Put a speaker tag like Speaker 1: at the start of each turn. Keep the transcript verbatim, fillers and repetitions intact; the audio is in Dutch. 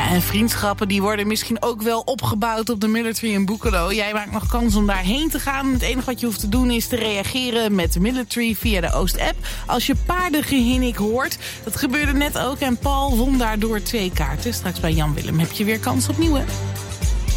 Speaker 1: en vriendschappen die worden misschien ook wel opgebouwd op de Military in Boekelo. Jij maakt nog kans om daarheen te gaan. Het enige wat je hoeft te doen is te reageren met de Military via de Oost-app. Als je paardengehinnik hoort. Dat gebeurde net ook en Paul won daardoor twee kaarten. Straks bij Jan Willem heb je weer kans opnieuw, hè?